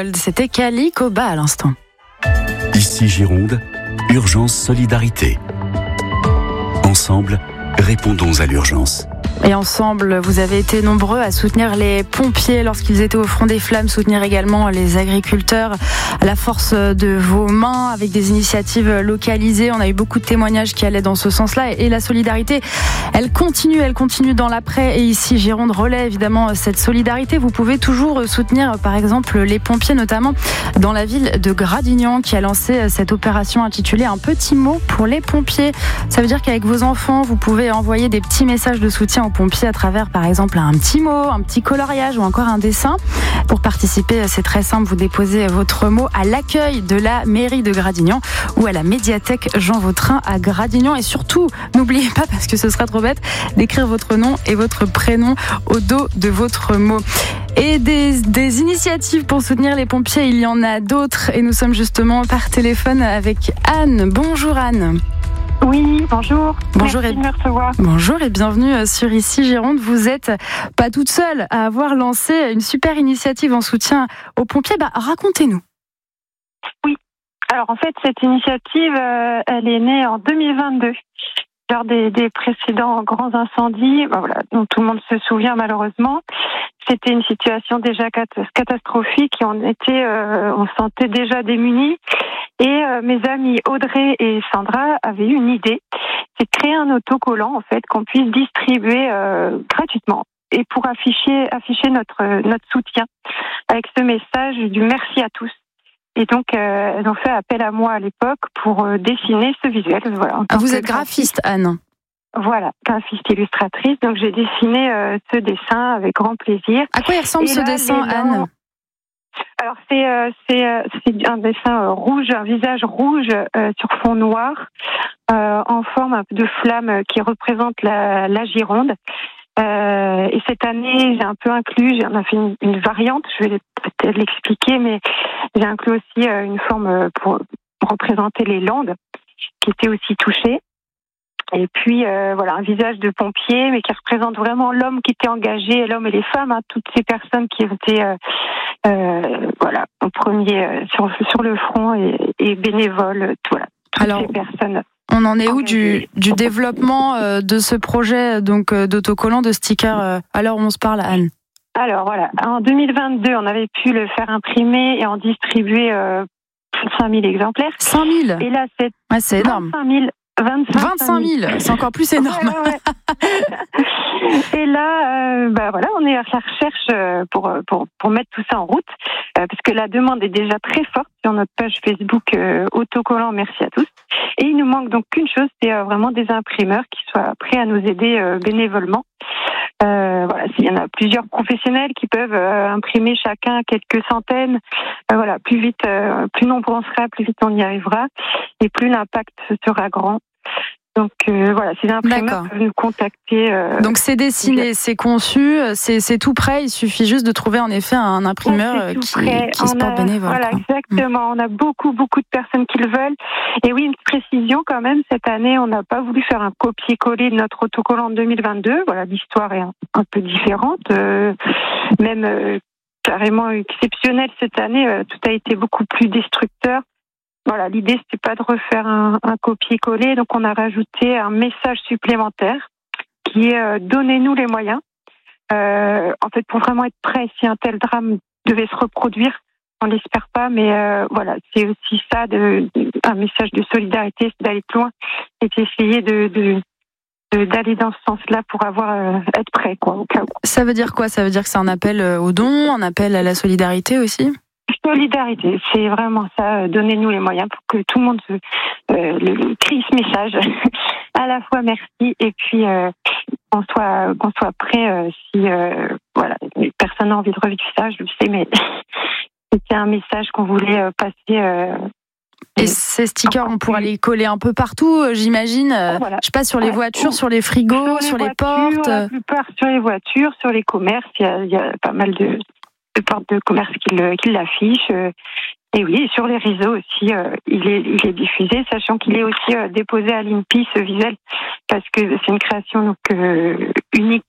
Bénévoles. C'était Kali Koba à l'instant. Ici Gironde, urgence solidarité. Ensemble, répondons à l'urgence. Et ensemble, vous avez été nombreux à soutenir les pompiers lorsqu'ils étaient au front des flammes, soutenir également les agriculteurs à la force de vos mains avec des initiatives localisées. On a eu beaucoup de témoignages qui allaient dans ce sens-là et la solidarité, elle continue dans l'après. Et ici, Gironde relaie évidemment cette solidarité. Vous pouvez toujours soutenir par exemple les pompiers, notamment dans la ville de Gradignan qui a lancé cette opération intitulée Un petit mot pour les pompiers. Ça veut dire qu'avec vos enfants, vous pouvez envoyer des petits messages de soutien aux pompiers à travers par exemple un petit mot, un petit coloriage ou encore un dessin. Pour participer, c'est très simple, vous déposez votre mot à l'accueil de la mairie de Gradignan ou à la médiathèque Jean Vautrin à Gradignan. Et surtout, n'oubliez pas, parce que ce sera trop bête, d'écrire votre nom et votre prénom au dos de votre mot. Et des initiatives pour soutenir les pompiers, il y en a d'autres et nous sommes justement par téléphone avec Anne. Bonjour Anne. Oui, bonjour. Bonjour. Merci de me recevoir. Bonjour et bienvenue sur Ici Gironde. Vous êtes pas toute seule à avoir lancé une super initiative en soutien aux pompiers. Racontez-nous. Oui. Alors en fait, cette initiative, elle est née en 2022. Lors des précédents grands incendies, dont tout le monde se souvient malheureusement. C'était une situation déjà catastrophique et on se sentait déjà démunis. Et mes amies Audrey et Sandra avaient eu une idée, c'est de créer un autocollant en fait qu'on puisse distribuer gratuitement et pour afficher notre soutien avec ce message du merci à tous. Et donc elles ont fait appel à moi à l'époque pour dessiner ce visuel. Voilà. Vous êtes graphiste, Anne. Voilà, graphiste illustratrice. Donc j'ai dessiné ce dessin avec grand plaisir. À quoi il ressemble ce dessin, Anne ? Alors c'est un dessin rouge, un visage rouge sur fond noir, en forme de flamme qui représente la Gironde. Et cette année, j'ai un peu inclus, j'en ai fait une variante, je vais peut-être l'expliquer, mais j'ai inclus aussi une forme pour représenter les Landes, qui étaient aussi touchées. Et puis un visage de pompier, mais qui représente vraiment l'homme qui était engagé, l'homme et les femmes, toutes ces personnes qui étaient au premier sur le front et bénévoles, toutes ces personnes. On en est où du développement de ce projet donc d'autocollant, de stickers à l'heure où on se parle, Anne? Alors voilà, en 2022, on avait pu le faire imprimer et en distribuer plus de 5000 exemplaires. 5000 ? Et là, c'est énorme. 25 000, c'est encore plus énorme. Ouais. Et là, on est à la recherche pour mettre tout ça en route, parce que la demande est déjà très forte sur notre page Facebook autocollant. Merci à tous. Et il nous manque donc qu'une chose, c'est vraiment des imprimeurs qui soient prêts à nous aider bénévolement. S'il y en a plusieurs professionnels qui peuvent imprimer chacun quelques centaines, plus vite, plus nombreux on sera, plus vite on y arrivera, et plus l'impact sera grand. Donc ces imprimeurs peuvent nous contacter. Donc c'est dessiné, c'est conçu, c'est tout prêt. Il suffit juste de trouver en effet un imprimeur qui se porte bénévole. Voilà, exactement. On a beaucoup de personnes qui le veulent. Et oui, une précision quand même. Cette année, on n'a pas voulu faire un copier-coller de notre autocollant de 2022. Voilà, l'histoire est un peu différente, même carrément exceptionnelle cette année. Tout a été beaucoup plus destructeur. Voilà, l'idée c'était pas de refaire un copier-coller, donc on a rajouté un message supplémentaire qui est donnez-nous les moyens. En fait, pour vraiment être prêt si un tel drame devait se reproduire, on l'espère pas, mais c'est aussi ça, un message de solidarité, c'est d'aller plus loin et d'essayer d'aller dans ce sens-là pour être prêt, au cas où. Ça veut dire quoi ? Ça veut dire que c'est un appel au don, un appel à la solidarité aussi ? Solidarité, c'est vraiment ça. Donnez-nous les moyens pour que tout le monde crie ce message. À la fois merci et puis qu'on soit prêt si personne n'a envie de revivre ça, je le sais, mais c'était un message qu'on voulait passer. Et ces stickers, on pourra les coller un peu partout, j'imagine. Je sais pas, sur les voitures, sur les frigos, sur les portes. La plupart sur les voitures, sur les commerces. Il y a pas mal de portes de commerce qui l'affichent. Et oui, sur les réseaux aussi, il est diffusé, sachant qu'il est aussi déposé à l'INPI, ce visuel, parce que c'est une création unique